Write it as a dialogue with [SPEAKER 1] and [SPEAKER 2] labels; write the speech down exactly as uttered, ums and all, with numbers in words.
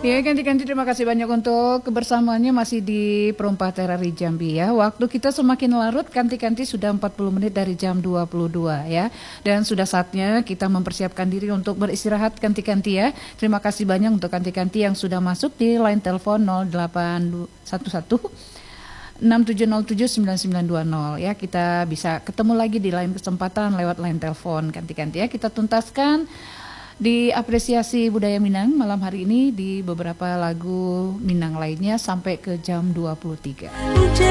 [SPEAKER 1] Ya, ganti-ganti terima kasih banyak untuk kebersamaannya masih di Perumpa Terari Jambi ya. Waktu kita semakin larut, kanti-kanti sudah empat puluh menit dari jam dua puluh dua ya. Dan sudah saatnya kita mempersiapkan diri untuk beristirahat kanti-kanti ya. Terima kasih banyak untuk kanti-kanti yang sudah masuk di line telepon nol delapan satu satu enam tujuh nol tujuh sembilan sembilan dua nol ya. Kita bisa ketemu lagi di lain kesempatan lewat line telepon kanti-kanti ya. Kita tuntaskan di apresiasi budaya Minang malam hari ini di beberapa lagu Minang lainnya sampai ke jam dua puluh tiga.